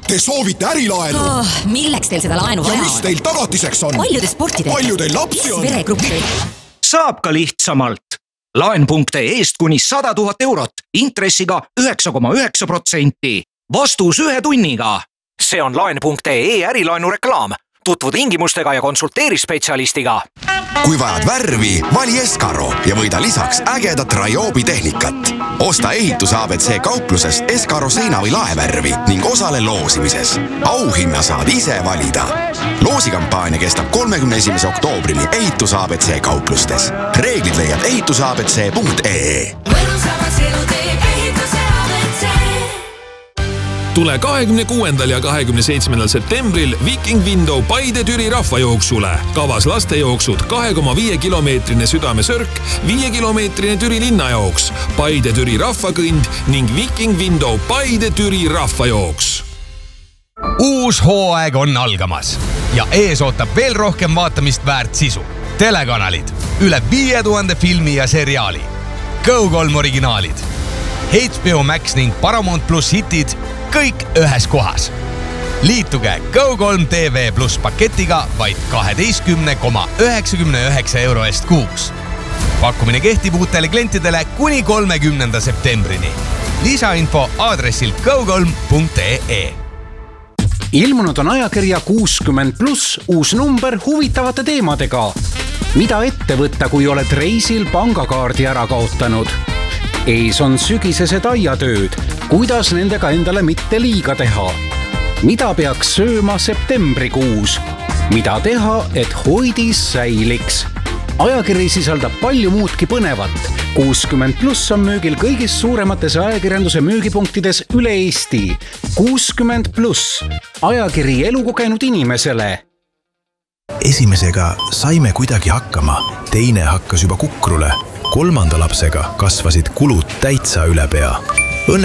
Te soovite ärilaenu? Milleks teil seda laenu vaja ja on? mis teil tagatiseks on? Palju te sporti teete? Palju teil lapsi on? Veregruppi. Saab ka lihtsamalt. Laen.eest kuni 100 000 eurot, intressiga 9,9%. Vastus 1 tunniga. See on laen.ee ärilaenu reklaam. Tutvu tingimustega ja konsulteeri spetsialistiga. Kui vajad värvi, vali Eskaro ja võida lisaks ägedat Ryobi tehnikat. Osta ehitus ABC kauplusest Eskaro seina- või laevärvi ning osale loosimises. Auhinna saad ise valida. Loosikampaania kestab 31. oktoobrini ehitus ABC kauplustes. Reeglid leiad ehitusabc.ee. Tule 26. ja 27. septembril Viking Window Paide Türi rahvajooksule. Kavas lastejooksud, 2,5 kilomeetrine südamesörk, 5 kilomeetrine Türi linnajooks, Paide Türi rahvakõnd ning Viking Window Paide Türi rahvajooks. Uus hooaeg on algamas ja ees ootab veel rohkem vaatamist väärt sisu. Telekanalid, üle 5000 filmi ja seriaali, Go3 originaalid, HBO Max ning Paramount Plus hitid, kõik ühes kohas. Liituge Go3 TV Plus paketiga vaid 12,99 euro eest kuus. Pakkumine kehtib uutele klientidele kuni 30. septembrini. Lisainfo aadressil go3.ee. Ilmunud on ajakirja 60+ uus number huvitavate teemadega. Mida ette võtta, kui oled reisil pangakaardi ära kaotanud? Ees on sügisesed aiatööd. Kuidas nendega endale mitte liiga teha? Mida peaks sööma septembrikuus? Mida teha, et hoidis säiliks? Ajakiri sisaldab palju muudki põnevat. 60+ on müügil kõigis suuremates ajakirjanduse müügipunktides üle Eesti. 60+. Ajakiri elukogenud inimesele. Esimesega saime kuidagi hakkama, teine hakkas juba kukrule. 3. lapsega kasvasid kulud täitsa üle pea.